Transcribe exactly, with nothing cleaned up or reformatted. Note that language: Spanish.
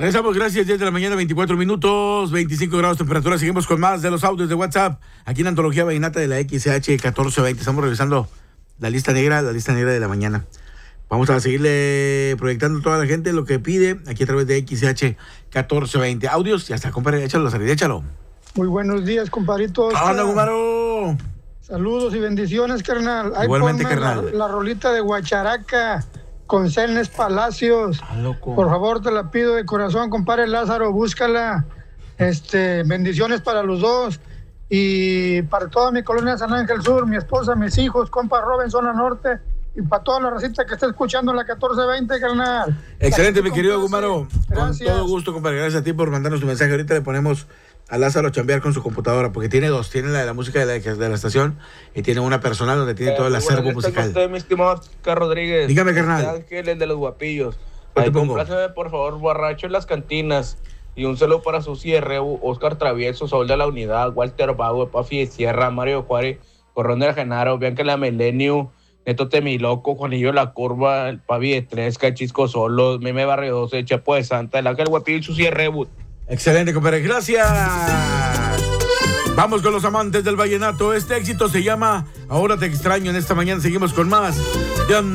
Regresamos, gracias, diez de la mañana, veinticuatro minutos, veinticinco grados temperatura. Seguimos con más de los audios de WhatsApp, aquí en Antología Vallenata de la X H catorce veinte. Estamos revisando la lista negra, la lista negra de la mañana. Vamos a seguirle proyectando a toda la gente lo que pide aquí a través de X H catorce veinte. Audios, ya está, compadre, échalo, Sarid, échalo. Muy buenos días, compadritos. ¡Hola, Gumaro! Saludos y bendiciones, carnal. Ahí Igualmente, ponme carnal. La, la rolita de Guacharaca con Celnes Palacios. Ah, loco. Por favor, te la pido de corazón, compadre Lázaro, búscala. Este, bendiciones para los dos. Y para toda mi colonia San Ángel Sur, mi esposa, mis hijos, compa Robin, zona norte. Y para toda la racita que está escuchando la catorce veinte, carnal. Excelente, mi querido Gumaro. Con Gracias. todo gusto, compadre. Gracias a ti por mandarnos tu mensaje. Ahorita le ponemos a Lázaro a chambear con su computadora, porque tiene dos. Tiene la de la música de la, de la estación y tiene una personal donde tiene Eh, todo el muy acervo buenas noches musical. con usted, mi estimado Oscar Rodríguez. Dígame, carnal. Ángel, el de los guapillos. ¿Cuál te Ay, pongo? compláceme, por favor, borracho en las cantinas. Y un saludo para su cierre, Oscar Travieso, Saúl de la Unidad, Walter Vago, Pafi de Sierra, Mario Juárez, Corrón de Genaro, Bianca la Milenio, Neto Temiloco, Juanillo La Curva, el Pavi de Tres, Cachisco Solos, Meme Barrio doce, Chapo de Santa, el Ángel Guapillo y su cierre. Excelente, compadre. Gracias. Vamos con los amantes del vallenato. Este éxito se llama Ahora te extraño. En esta mañana seguimos con más de